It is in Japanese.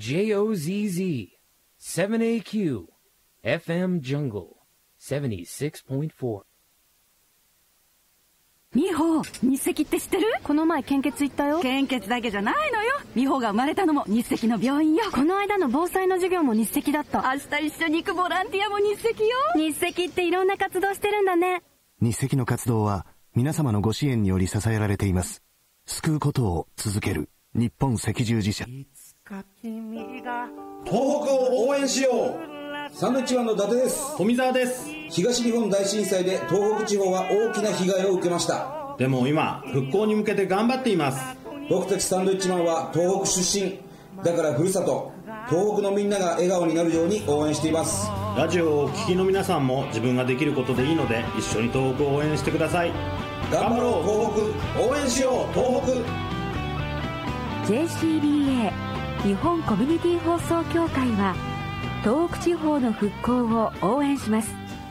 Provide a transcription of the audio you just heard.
JOZZ 7AQ FM Jungle 76.4。 美穂、日赤って知ってる？ この前献血行ったよ。 献血だけじゃないのよ。美穂が生まれたのも日赤の病院よ。 この間の防災の授業も日赤だった。 明日一緒に行くボランティアも日赤よ。 日赤っていろんな活動してるんだね。 日赤の活動は皆様のご支援により支えられています。救うことを続ける日本赤十字社。 東北を応援しよう。サンドウィッチマンの伊達です。 富澤です。 東日本大震災で東北地方は大きな被害を受けました。 でも今復興に向けて頑張っています。 僕たちサンドウィッチマンは東北出身だから、ふるさと東北のみんなが笑顔になるように応援しています。 ラジオをお聞きの皆さんも自分ができることでいいので一緒に東北を応援してください。 頑張ろう東北、応援しよう東北。 JCBA 日本コミュニティ放送協会は東北地方の復興を応援します。